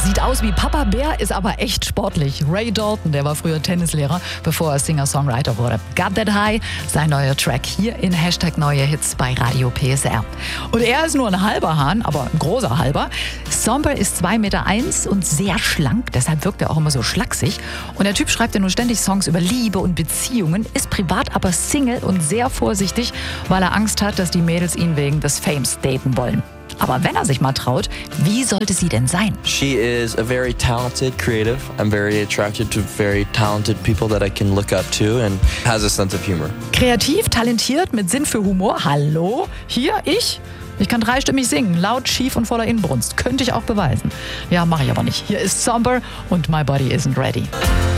Sieht aus wie Papa Bär, ist aber echt sportlich. Ray Dalton, der war früher Tennislehrer, bevor er Singer-Songwriter wurde. Got That High, sein neuer Track hier in #Neue Hits bei Radio PSR. Und er ist nur ein halber Hahn, aber ein großer halber. Somber ist 2,1 Meter und sehr schlank, deshalb wirkt er auch immer so schlaksig. Und der Typ schreibt ja nur ständig Songs über Liebe und Beziehungen, ist privat aber Single und sehr vorsichtig, weil er Angst hat, dass die Mädels ihn wegen des Fames daten wollen. Aber wenn er sich mal traut, wie sollte sie denn sein? She is a very talented creative. I'm very attracted to very talented people that I can look up to and has a sense of humor. Kreativ, talentiert, mit Sinn für Humor. Hallo? Hier, ich? Ich kann dreistimmig singen, laut, schief und voller Inbrunst. Könnte ich auch beweisen. Ja, mache ich aber nicht. Hier ist Somber und My Body Isn't Ready.